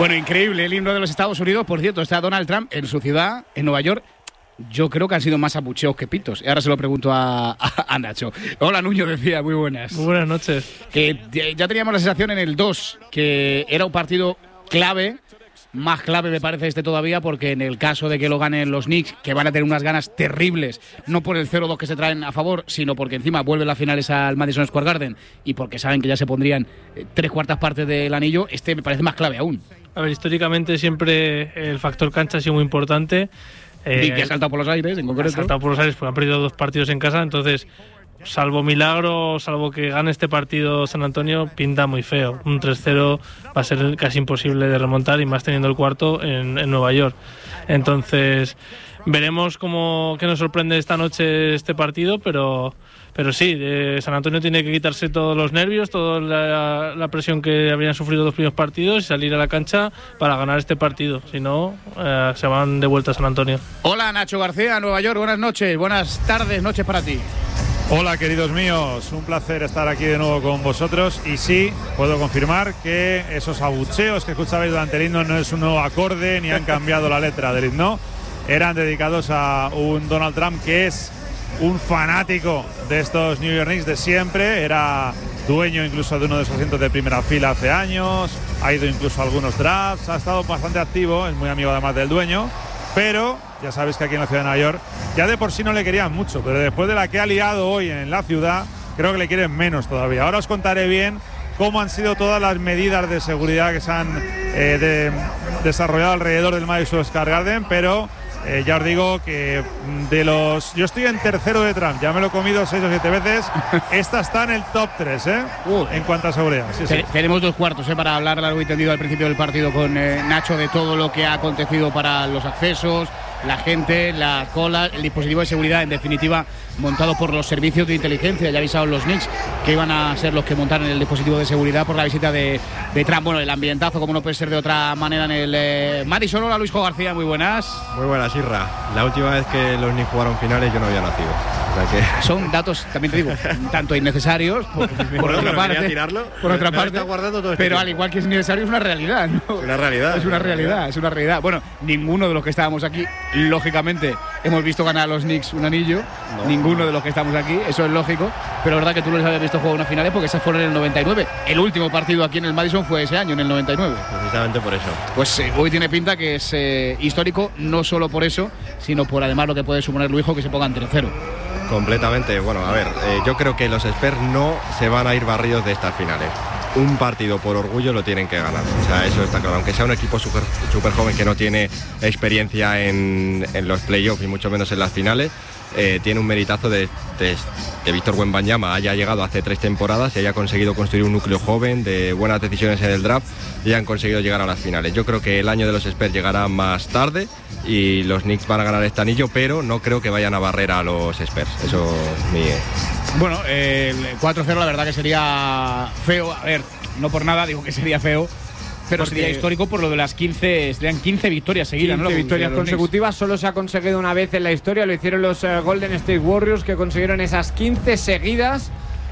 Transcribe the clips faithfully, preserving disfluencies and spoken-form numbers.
Bueno, increíble el himno de los Estados Unidos. Por cierto, está Donald Trump en su ciudad, en Nueva York. Yo creo que han sido más abucheos que pitos. Y ahora se lo pregunto a, a, a Nacho. Hola, Nuño, decía, muy buenas. Muy buenas noches. Que ya teníamos la sensación en el dos que era un partido clave. Más clave me parece este todavía, porque en el caso de que lo ganen los Knicks, que van a tener unas ganas terribles, no por el cero dos que se traen a favor, sino porque encima vuelven las finales al Madison Square Garden y porque saben que ya se pondrían eh, tres cuartas partes del anillo, este me parece más clave aún. A ver, históricamente siempre el factor cancha ha sido muy importante. Eh, y que ha saltado por los aires, en concreto. Ha saltado por los aires porque han perdido dos partidos en casa, entonces, salvo milagro, salvo que gane este partido San Antonio, pinta muy feo. Un tres cero va a ser casi imposible de remontar, y más teniendo el cuarto en, en Nueva York. Entonces, veremos cómo, qué nos sorprende esta noche este partido, pero, pero sí, eh, San Antonio tiene que quitarse todos los nervios, toda la, la presión que habían sufrido los primeros partidos y salir a la cancha para ganar este partido. Si no, eh, se van de vuelta a San Antonio. Hola, Nacho García, Nueva York. Buenas noches, buenas tardes, noches para ti. Hola, queridos míos, un placer estar aquí de nuevo con vosotros. Y sí, puedo confirmar que esos abucheos que escuchabais durante el himno no es un nuevo acorde ni han cambiado la letra del himno. Eran dedicados a un Donald Trump que es un fanático de estos New York Knicks de siempre. Era dueño incluso de uno de esos asientos de primera fila hace años, ha ido incluso a algunos drafts, ha estado bastante activo, es muy amigo además del dueño. Pero ya sabéis que aquí en la ciudad de Nueva York ya de por sí no le querían mucho, pero después de la que ha liado hoy en la ciudad, creo que le quieren menos todavía. Ahora os contaré bien cómo han sido todas las medidas de seguridad que se han eh, de, desarrollado alrededor del Madison Square Garden, pero eh, ya os digo que de los... Yo estoy en tercero de Trump, ya me lo he comido seis o siete veces. Esta está en el top tres, ¿eh? Uh, en cuanto a seguridad. Sí, sí. Tenemos dos cuartos, ¿eh? Para hablar largo y tendido al principio del partido con eh, Nacho de todo lo que ha acontecido para los accesos, la gente, la cola, el dispositivo de seguridad, en definitiva, montado por los servicios de inteligencia. Ya avisaron los Knicks que iban a ser los que montaron el dispositivo de seguridad por la visita de, de Trump. Bueno, el ambientazo, como no puede ser de otra manera, en el eh, Madison. Hola, Luis Jo García, muy buenas. Muy buenas, Irra. La última vez que los Knicks jugaron finales yo no había nacido. O sea que... Son datos, también te digo, tanto innecesarios, por, por bueno, otra parte, tirarlo, por otra me, parte, me todo este pero tiempo. Al igual que es innecesario, es una realidad, ¿no? Es una realidad. Es una realidad, es una realidad. Bueno, ninguno de los que estábamos aquí, lógicamente, hemos visto ganar a los Knicks un anillo. No, ninguno no. de los que estamos aquí, eso es lógico. Pero la verdad que tú no les habías visto jugar unas finales porque esas fueron en el noventa y nueve. El último partido aquí en el Madison fue ese año, en el noventa y nueve. Precisamente por eso. Pues eh, hoy tiene pinta que es eh, histórico, no solo por eso, sino por además lo que puede suponer Luis Jo, que se pongan tres cero. Completamente. Bueno, a ver, eh, yo creo que los Spurs no se van a ir barridos de estas finales. Un partido por orgullo lo tienen que ganar. O sea, eso está claro. Aunque sea un equipo súper super joven que no tiene experiencia en, en los playoffs y mucho menos en las finales, eh, tiene un meritazo de, de que Víctor Wembanyama haya llegado hace tres temporadas y haya conseguido construir un núcleo joven de buenas decisiones en el draft y hayan conseguido llegar a las finales. Yo creo que el año de los Spurs llegará más tarde y los Knicks van a ganar este anillo, pero no creo que vayan a barrer a los Spurs. Eso es mi... Bueno, eh, el cuatro cero la verdad que sería feo. A ver, no por nada digo que sería feo, pero porque sería histórico por lo de las quince, serían quince victorias seguidas, quince ¿no? victorias consecutivas, solo se ha conseguido una vez en la historia, lo hicieron los uh, Golden State Warriors, que consiguieron esas quince seguidas.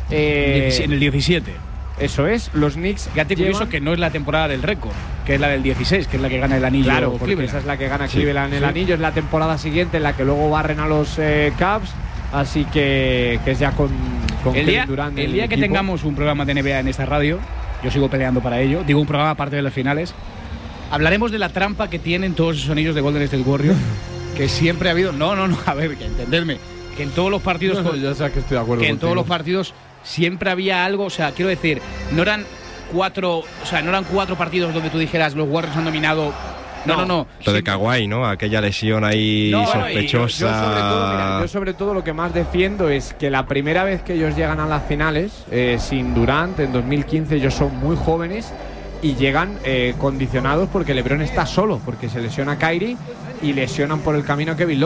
Eh, en el diecisiete. Eso es, los Knicks. Fíjate curioso llevan... que no es la temporada del récord, que es la del dieciséis, que es la que gana el anillo. Claro, porque Cleveland. Esa es la que gana sí, Cleveland el sí. anillo, es la temporada siguiente en la que luego barren a los eh, Cavs. Así que, que es ya con, con el día, Durant. El, el día que equipo. tengamos un programa de N B A en esta radio, yo sigo peleando para ello, digo un programa aparte de las finales, hablaremos de la trampa que tienen todos esos anillos de Golden State Warriors, que siempre ha habido. No, no, no, a ver, que entendedme, que en todos los partidos. No, no, yo sé que estoy de acuerdo Que contigo. en todos los partidos siempre había algo, o sea, quiero decir, no eran cuatro, o sea, no eran cuatro partidos donde tú dijeras los Warriors han dominado. No, no, no. Lo de Kawhi, ¿no? Aquella lesión ahí no, sospechosa. Yo, yo, sobre todo, mira, yo sobre todo lo que más defiendo es que la primera vez que ellos llegan a las finales, eh, sin Durant, en dos mil quince, ellos son muy jóvenes y llegan eh, condicionados porque LeBron está solo, porque se lesiona Kyrie y lesionan por el camino a Kevin Love.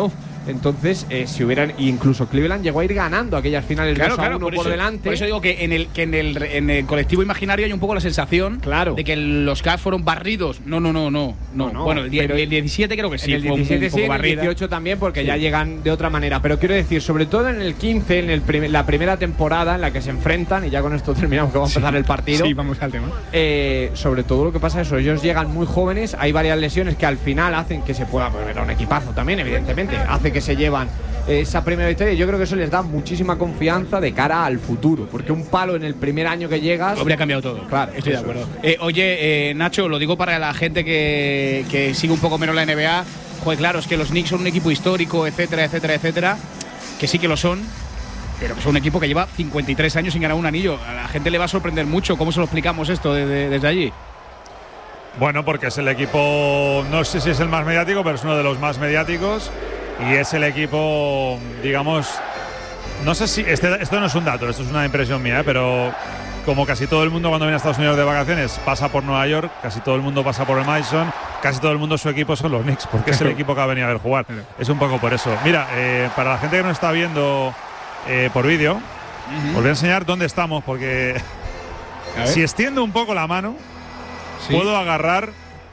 Entonces, eh, si hubieran, incluso Cleveland llegó a ir ganando aquellas finales claro, dos a claro, uno por, por eso, delante. Por eso digo que en el que en el, en el colectivo imaginario hay un poco la sensación claro. de que los Cavs fueron barridos. No, no, no, no, no. no bueno, el, pero el diecisiete creo que sí. En el diecisiete fue un, un sí, en el dieciocho también, porque sí. ya llegan de otra manera. Pero quiero decir, sobre todo en el quince, en el prim la primera temporada en la que se enfrentan, y ya con esto terminamos que va a empezar sí. el partido. Sí, vamos al tema. Eh, sobre todo lo que pasa es eso, ellos llegan muy jóvenes, hay varias lesiones que al final hacen que se pueda, pues era un equipazo también, evidentemente, hace que se llevan esa primera victoria. Yo creo que eso les da muchísima confianza de cara al futuro, porque un palo en el primer año que llegas habría cambiado todo. Claro, estoy de acuerdo. Eh, oye, eh, Nacho, lo digo para la gente que, que sigue un poco menos la N B A. Joder, claro, es que los Knicks son un equipo histórico, etcétera, etcétera, etcétera, que sí que lo son, pero que son un equipo que lleva cincuenta y tres años sin ganar un anillo. A la gente le va a sorprender mucho. ¿Cómo se lo explicamos esto de, de, desde allí? Bueno, porque es el equipo, no sé si es el más mediático, pero es uno de los más mediáticos. Y es el equipo, digamos, no sé si, este, esto no es un dato, esto es una impresión mía, ¿eh? Pero como casi todo el mundo cuando viene a Estados Unidos de vacaciones pasa por Nueva York, casi todo el mundo pasa por el Madison, casi todo el mundo su equipo son los Knicks, porque es el equipo que ha venido a ver jugar. Es un poco por eso. Mira, eh, para la gente que no está viendo eh, por vídeo, uh-huh. os voy a enseñar dónde estamos, porque si extiendo un poco la mano, sí. puedo agarrar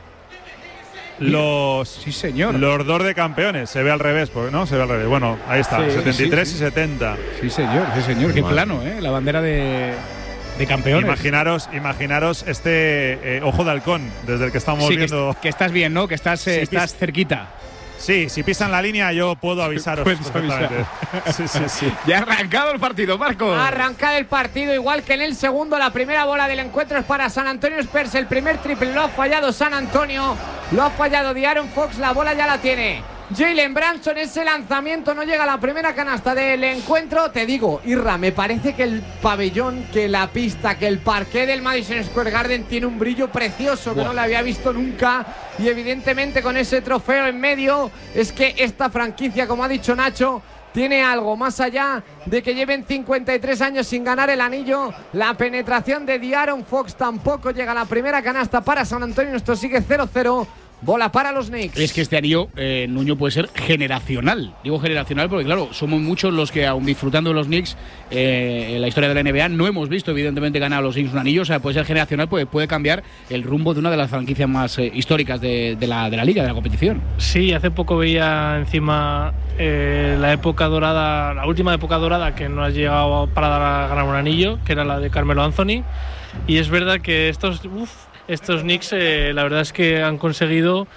los sí, señor. los dos de campeones. Se ve al revés, ¿no? Se ve al revés. Bueno, ahí está, sí, setenta y tres sí, sí. y setenta. Sí, señor, sí, señor. Qué plano, ¿eh? La bandera de, de campeones. Imaginaros, imaginaros este eh, ojo de halcón, desde el que estamos sí, viendo. Que, que estás bien, ¿no? Que estás, eh, estás cerquita. Sí, si pisan la línea yo puedo avisaros perfectamente. Sí, sí, sí. Ya ha arrancado el partido, Marco. Ha arrancado el partido igual que en el segundo. La primera bola del encuentro es para San Antonio Spurs. El primer triple lo ha fallado San Antonio. Lo ha fallado De'Aaron Fox. La bola ya la tiene Jalen Brunson. Ese lanzamiento no llega a la primera canasta del encuentro. Te digo, Irra, me parece que el pabellón, que la pista, que el parqué del Madison Square Garden tiene un brillo precioso que wow. no le había visto nunca. Y evidentemente con ese trofeo en medio, es que esta franquicia, como ha dicho Nacho, tiene algo más allá de que lleven cincuenta y tres años sin ganar el anillo. La penetración de De'Aaron Fox tampoco llega a la primera canasta para San Antonio. Esto sigue cero cero. Bola para los Knicks. Es que este anillo, eh, Nuño, puede ser generacional. Digo generacional porque, claro, somos muchos los que, aún disfrutando de los Knicks, eh, en la historia de la N B A, no hemos visto, evidentemente, ganar a los Knicks un anillo. O sea, puede ser generacional, puede, puede cambiar el rumbo de una de las franquicias más eh, históricas de, de, la, de la liga, de la competición. Sí, hace poco veía encima eh, la época dorada, la última época dorada que no ha llegado para dar a ganar un anillo, que era la de Carmelo Anthony. Y es verdad que estos... Uf, Estos Knicks, eh, la verdad es que han conseguido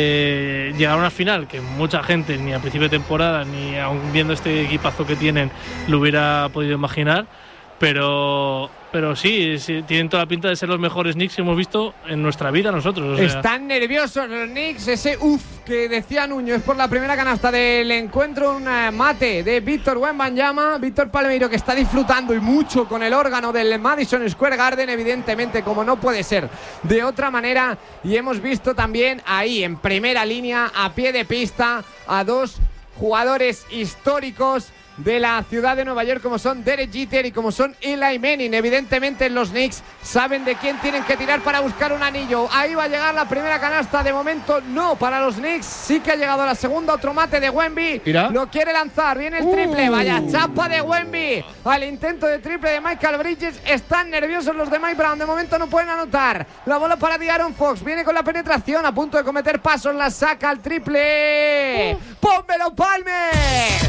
eh, llegar a una final que mucha gente, ni a principio de temporada, ni aún viendo este equipazo que tienen, lo hubiera podido imaginar. Pero, pero sí, sí, tienen toda la pinta de ser los mejores Knicks que hemos visto en nuestra vida nosotros. O sea. Están nerviosos los Knicks. Ese uff que decía Nuño es por la primera canasta del encuentro. Un mate de Víctor Wembanyama. Víctor Palmeiro, que está disfrutando y mucho con el órgano del Madison Square Garden, evidentemente, como no puede ser de otra manera. Y hemos visto también ahí en primera línea, a pie de pista, a dos jugadores históricos de la ciudad de Nueva York, como son Derek Jeter y como son Eli Manning. Evidentemente los Knicks saben de quién tienen que tirar para buscar un anillo. Ahí va a llegar la primera canasta. De momento no para los Knicks. Sí que ha llegado la segunda. Otro mate de Wemby. Mira. Lo quiere lanzar. Viene el triple. Uh. Vaya chapa de Wemby al intento de triple de Michael Bridges. Están nerviosos los de Mike Brown. De momento no pueden anotar. La bola para De'Aaron Fox. Viene con la penetración. A punto de cometer pasos. La saca al triple. Uh. ¡Pónmelo, Palmer!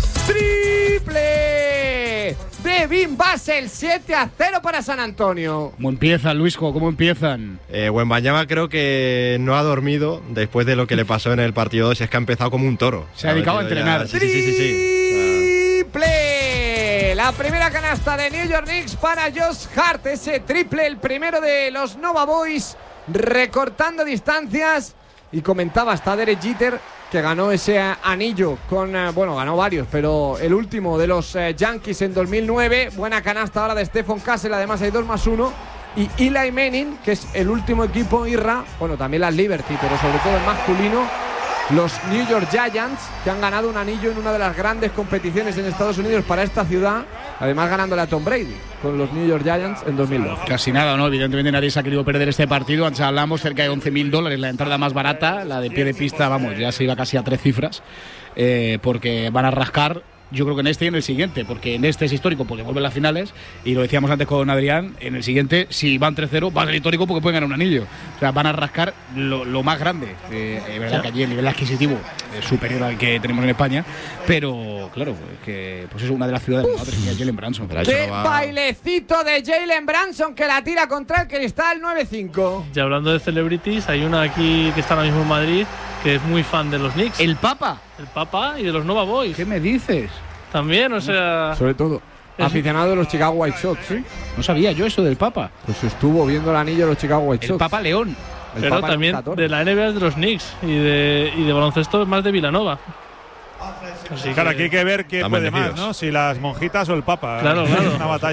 ¡Triple! De Vin Basel, siete a cero para San Antonio. ¿Cómo empiezan, Luisco? ¿Cómo empiezan? Eh, Wembanyama creo que no ha dormido después de lo que le pasó en el partido dos. Es que ha empezado como un toro. Se ha dedicado a entrenar. Ya, sí, sí, sí, sí, ¡Triple! La primera canasta de New York Knicks para Josh Hart. Ese triple, el primero de los Nova Boys, recortando distancias. Y comentaba hasta Derek Jeter, que ganó ese anillo con, eh, bueno, ganó varios, pero el último de los eh, Yankees en dos mil nueve. Buena canasta ahora de Stephen Castle, además hay dos más uno. Y Eli Manning, que es el último equipo Irra, bueno, también las Liberty, pero sobre todo el masculino, Los New York Giants, que han ganado un anillo en una de las grandes competiciones en Estados Unidos para esta ciudad, además ganándole a Tom Brady con los New York Giants en dos mil doce. Casi nada, ¿no? Evidentemente nadie se ha querido perder este partido. Antes hablamos cerca de once mil dólares, la entrada más barata, la de pie de pista, vamos, ya se iba casi a tres cifras, eh, porque van a rascar. Yo creo que en este y en el siguiente, porque en este es histórico porque vuelven las finales, y lo decíamos antes con Adrián, en el siguiente, si van tres cero, va a ser histórico porque pueden ganar un anillo. O sea, van a rascar lo, lo más grande. Eh, es verdad que allí el nivel adquisitivo es superior al que tenemos en España, pero claro, es que pues es una de las ciudades más que es Jalen Brunson. ¡Qué va... bailecito de Jalen Brunson que la tira contra el cristal nueve cinco! Y hablando de celebrities, hay una aquí que está ahora mismo en Madrid que es muy fan de los Knicks. ¿El Papa? El Papa y de los Nova Boys. ¿Qué me dices? También, o sea… Sobre todo, aficionado de los Chicago White Sox, ¿sí? No sabía yo eso del Papa. Pues estuvo viendo el anillo de los Chicago White Sox. El Papa León. El Pero Papa también catorce. de la N B A es de los Knicks y de, y de baloncesto es más de Villanova. Así Claro, que… aquí hay que ver quién Están puede más, bendecidos. ¿no? Si las monjitas o el Papa. Claro, claro. Una batalla.